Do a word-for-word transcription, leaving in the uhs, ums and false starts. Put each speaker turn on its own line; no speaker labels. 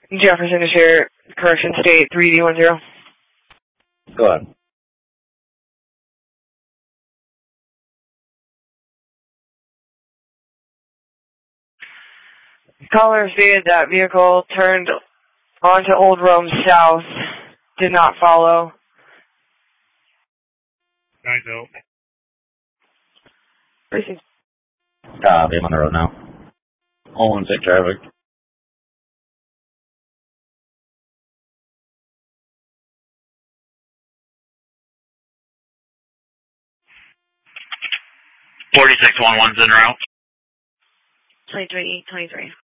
Jefferson to share correction state three D one zero.
Go ahead.
Caller stated that vehicle turned onto Old Rome South, did not follow.
I know.
Racing.
Copy, I'm on the road now. All in sick traffic.
forty-six one one's en route.
twenty-three, twenty-three.